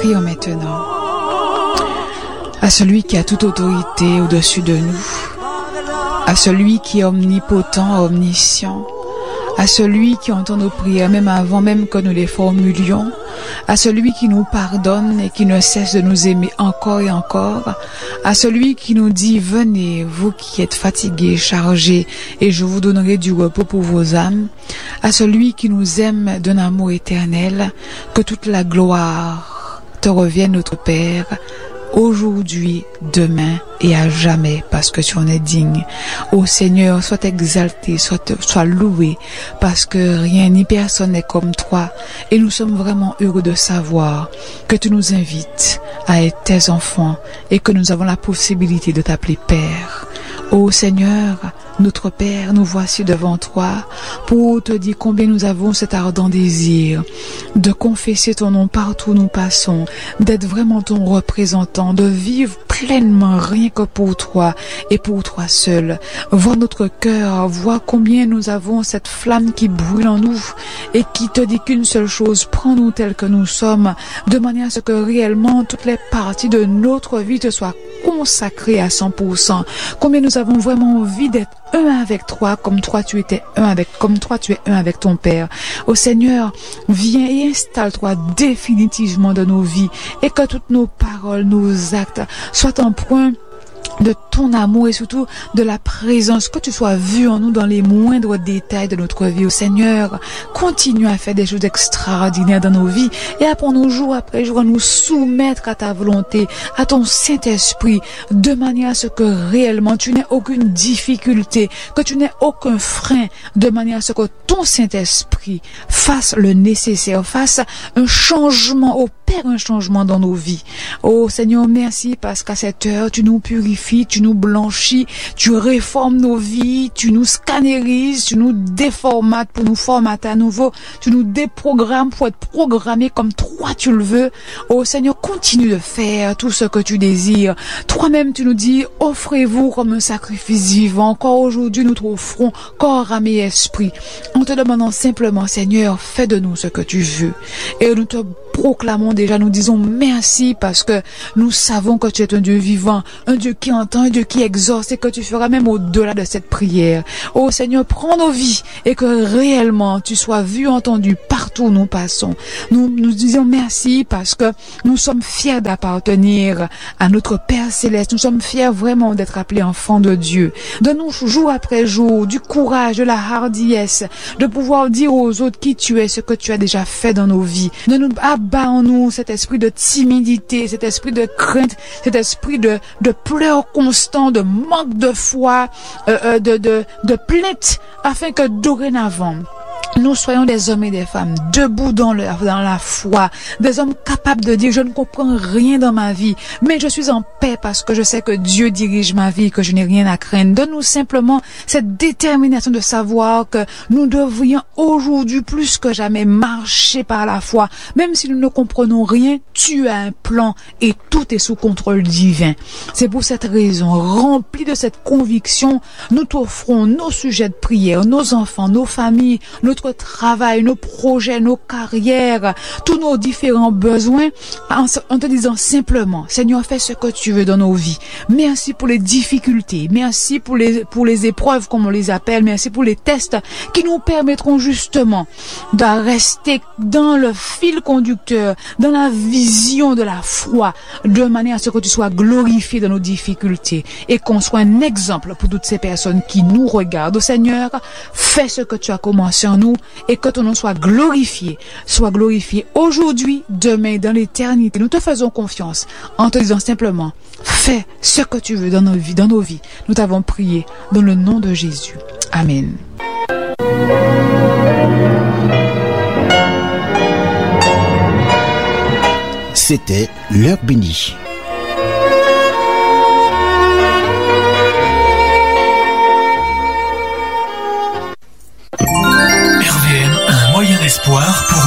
prions maintenant à celui qui a toute autorité au-dessus de nous, à celui qui est omnipotent, omniscient, à celui qui entend nos prières même avant même que nous les formulions, à celui qui nous pardonne et qui ne cesse de nous aimer encore et encore, à celui qui nous dit: venez, vous qui êtes fatigués, chargés, et je vous donnerai du repos pour vos âmes, à celui qui nous aime d'un amour éternel, que toute la gloire te revienne, notre Père, aujourd'hui, demain et à jamais, parce que tu en es digne. Ô Seigneur, sois exalté, sois loué, parce que rien ni personne n'est comme toi, et nous sommes vraiment heureux de savoir que tu nous invites à être tes enfants et que nous avons la possibilité de t'appeler Père. Ô Seigneur, notre Père, nous voici devant toi pour te dire combien nous avons cet ardent désir de confesser ton nom partout où nous passons, d'être vraiment ton représentant, de vivre pleinement rien que pour toi et pour toi seul. Vois notre cœur, vois combien nous avons cette flamme qui brûle en nous et qui te dit qu'une seule chose: prends-nous tels que nous sommes, de manière à ce que réellement toutes les parties de notre vie te soient consacrées à 100%. Combien nous avons vraiment envie d'être un avec toi, comme toi tu es un avec ton Père. Ô Seigneur, viens et installe-toi définitivement dans nos vies, et que toutes nos paroles, nos actes soient empreints de ton amour et surtout de la présence, que tu sois vu en nous dans les moindres détails de notre vie. Ô Seigneur, continue à faire des choses extraordinaires dans nos vies et apprends-nous jour après jour à nous soumettre à ta volonté, à ton Saint-Esprit, de manière à ce que réellement tu n'aies aucune difficulté, que tu n'aies aucun frein, de manière à ce que ton Saint-Esprit fasse le nécessaire, fasse un changement, opère un changement dans nos vies. Ô Seigneur, merci parce qu'à cette heure tu nous purifies, tu nous blanchis, tu réformes nos vies, tu nous scannerises, tu nous déformates pour nous formater à nouveau, tu nous déprogrammes pour être programmés comme toi tu le veux. Ô Seigneur, continue de faire tout ce que tu désires. Toi-même tu nous dis: offrez-vous comme un sacrifice vivant. Encore aujourd'hui nous t'offrons corps, âme et esprit, en te demandant simplement: Seigneur, fais de nous ce que tu veux. Et nous te proclamons déjà, nous disons merci parce que nous savons que tu es un Dieu vivant, un Dieu qui entend, un Dieu qui exauce, et que tu feras même au-delà de cette prière. Ô Seigneur, prends nos vies et que réellement tu sois vu, entendu partout où nous passons. Nous disons merci parce que nous sommes fiers d'appartenir à notre Père Céleste. Nous sommes fiers vraiment d'être appelés enfants de Dieu. Donne-nous jour après jour du courage, de la hardiesse, de pouvoir dire aux autres qui tu es, ce que tu as déjà fait dans nos vies. Ne nous abat en nous cet esprit de timidité, cet esprit de crainte, cet esprit de pleurs constants, de manque de foi, de plainte, afin que dorénavant nous soyons des hommes et des femmes debout dans la foi, des hommes capables de dire: je ne comprends rien dans ma vie, mais je suis en paix parce que je sais que Dieu dirige ma vie, que je n'ai rien à craindre. Donne-nous simplement cette détermination de savoir que nous devrions aujourd'hui plus que jamais marcher par la foi, même si nous ne comprenons rien. Tu as un plan et tout est sous contrôle divin. C'est pour cette raison, remplis de cette conviction, nous t'offrons nos sujets de prière, nos enfants, nos familles, notre travail, nos projets, nos carrières, tous nos différents besoins, en te disant simplement: Seigneur, fais ce que tu veux dans nos vies. Merci pour les difficultés, merci pour les épreuves comme on les appelle, merci pour les tests qui nous permettront justement de rester dans le fil conducteur, dans la vision de la foi, de manière à ce que tu sois glorifié dans nos difficultés et qu'on soit un exemple pour toutes ces personnes qui nous regardent. Seigneur, fais ce que tu as commencé en nous et que ton nom soit glorifié aujourd'hui, demain, dans l'éternité. Nous te faisons confiance en te disant simplement: fais ce que tu veux dans nos vies. Nous t'avons prié dans le nom de Jésus. Amen. C'était l'heure bénie. RVM, un moyen d'espoir pour